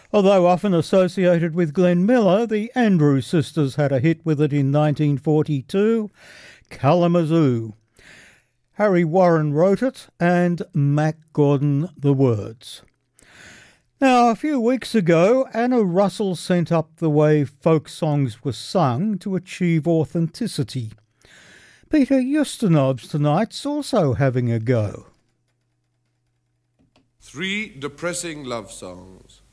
Although often associated with Glenn Miller, the Andrews Sisters had a hit with it in 1942, Kalamazoo. Harry Warren wrote it and Mac Gordon the words. Now, a few weeks ago, Anna Russell sent up the way folk songs were sung to achieve authenticity. Peter Ustinov's tonight's also having a go. 3 depressing love songs.